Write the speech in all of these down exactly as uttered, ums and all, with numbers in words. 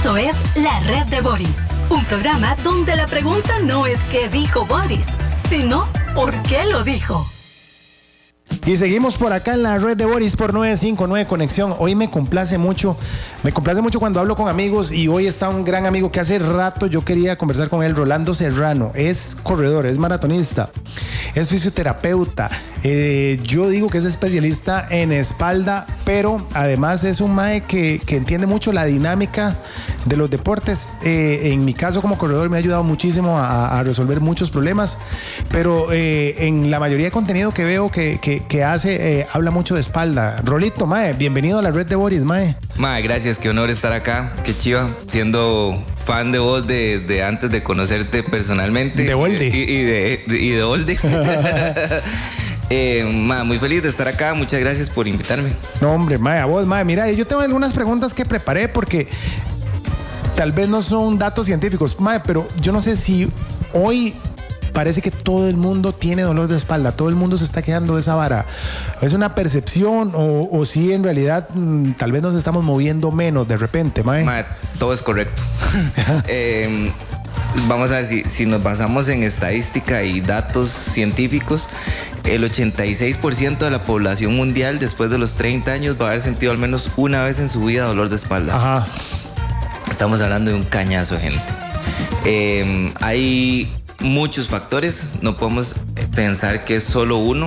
Esto es La Red de Boris, un programa donde la pregunta no es qué dijo Boris, sino por qué lo dijo. Y seguimos por acá en la Red de Boris por nueve cinco nueve Conexión. Hoy me complace mucho, me complace mucho cuando hablo con amigos, y hoy está un gran amigo que hace rato yo quería conversar con él, Rolando Serrano. Es corredor, es maratonista, es fisioterapeuta. Eh, yo digo que es especialista en espalda, pero además es un mae que, que entiende mucho la dinámica de los deportes. Eh, en mi caso como corredor me ha ayudado muchísimo a, a resolver muchos problemas, pero eh, en la mayoría de contenido que veo que, que, que hace, eh, habla mucho de espalda. Rolito, mae, bienvenido a la Red de Boris, mae. Mae, gracias, qué honor estar acá, qué chiva, siendo fan de vos de, de antes de conocerte personalmente. De Olde. Y, y de, de, y de Olde. Eh, ma, muy feliz de estar acá, muchas gracias por invitarme. No, hombre, mae, a vos, mae. Mira, yo tengo algunas preguntas que preparé porque tal vez no son datos científicos, mae, pero yo no sé si hoy parece que todo el mundo tiene dolor de espalda, todo el mundo se está quejando de esa vara. ¿Es una percepción o, o si en realidad mmm, tal vez nos estamos moviendo menos de repente, mae? Ma, todo es correcto. eh, vamos a ver, si, si nos basamos en estadística y datos científicos, el ochenta y seis por ciento de la población mundial después de los treinta años va a haber sentido al menos una vez en su vida dolor de espalda. Ajá. Estamos hablando de un cañazo, gente. Eh, hay muchos factores, no podemos pensar que es solo uno.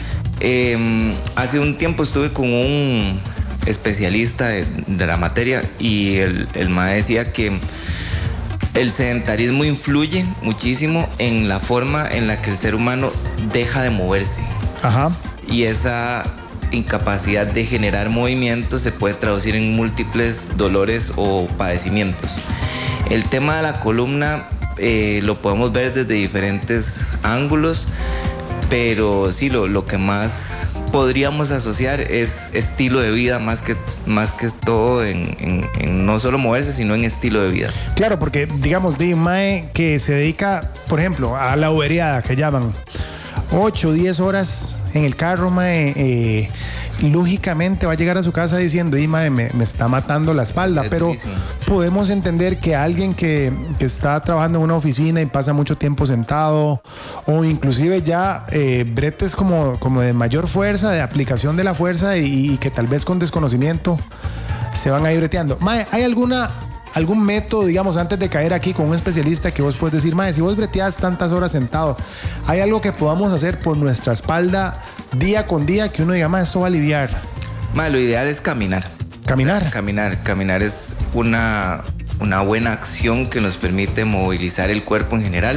Eh, hace un tiempo estuve con un especialista de, de la materia y el, el mae decía que el sedentarismo influye muchísimo en la forma en la que el ser humano deja de moverse. Ajá. Y esa incapacidad de generar movimiento se puede traducir en múltiples dolores o padecimientos. El tema de la columna eh, lo podemos ver desde diferentes ángulos, pero sí, lo, lo que más podríamos asociar es estilo de vida, más que, más que todo en, en, en no solo moverse, sino en estilo de vida. Claro, porque digamos, de mae que se dedica, por ejemplo, a la uberiada, que llaman ocho o diez horas en el carro, mae, eh, lógicamente va a llegar a su casa diciendo, y mae, me, me está matando la espalda, Es pero durísimo. podemos entender que alguien que, que está trabajando en una oficina y pasa mucho tiempo sentado, o inclusive ya eh, bretes como, como de mayor fuerza, de aplicación de la fuerza, y, y que tal vez con desconocimiento se van a ir breteando. Mae, ¿hay alguna algún método, digamos, antes de caer aquí con un especialista, que vos puedes decir, mae, si vos breteas tantas horas sentado, hay algo que podamos hacer por nuestra espalda día con día que uno diga, mae, esto va a aliviar? Ma, lo ideal es caminar. Caminar. Caminar, caminar es una, una buena acción que nos permite movilizar el cuerpo en general.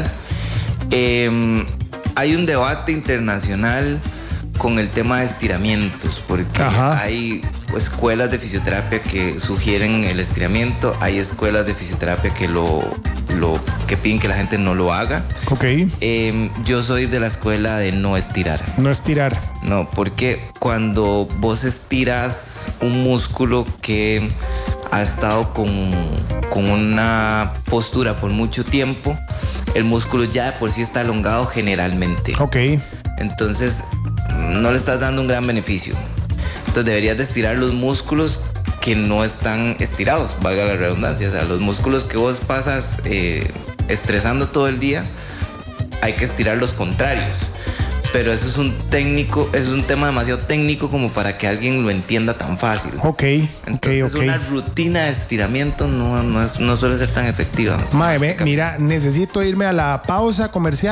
Eh, hay un debate internacional con el tema de estiramientos, porque Ajá. hay escuelas de fisioterapia que sugieren el estiramiento, hay escuelas de fisioterapia que lo, lo que piden que la gente no lo haga. Ok. Eh, yo soy de la escuela de no estirar. No estirar. No, porque cuando vos estiras un músculo que ha estado con, con una postura por mucho tiempo, el músculo ya de por sí está elongado generalmente. Ok. Entonces, no le estás dando un gran beneficio. Entonces, deberías de estirar los músculos que no están estirados, valga la redundancia. O sea, los músculos que vos pasas eh, estresando todo el día, hay que estirar los contrarios. Pero eso es un técnico, eso es un tema demasiado técnico como para que alguien lo entienda tan fácil. Ok, Entonces, ok, ok. una rutina de estiramiento no, no, es, no suele ser tan efectiva. Mae, ve, mira, necesito irme a la pausa comercial.